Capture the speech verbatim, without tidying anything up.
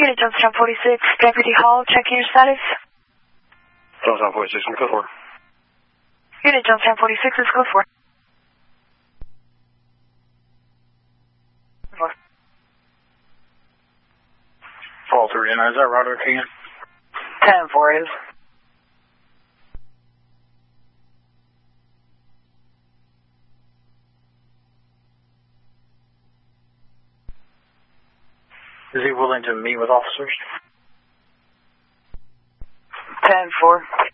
Unit Johnstown forty-six, Deputy Hall, checking your status. Johnstown forty-six, I'm code four. Unit Johnstown forty-six is code four. Fall three, and is that Roderick again? ten four is. Is he willing to meet with officers? ten four.